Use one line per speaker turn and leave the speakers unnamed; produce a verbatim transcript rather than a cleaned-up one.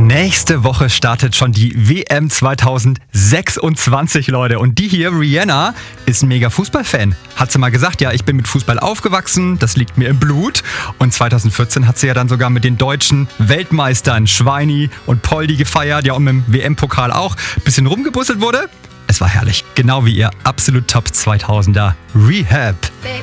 Nächste Woche startet schon die W M zweitausendsechsundzwanzig, Leute. Und die hier, Rihanna, ist ein mega Fußballfan. Hat sie mal gesagt, ja, ich bin mit Fußball aufgewachsen, das liegt mir im Blut. Und zweitausendvierzehn hat sie ja dann sogar mit den deutschen Weltmeistern Schweini und Poldi gefeiert, ja, und im W M-Pokal auch. Bisschen rumgebusselt wurde. Es war herrlich. Genau wie ihr absolut Top zweitausender Rehab.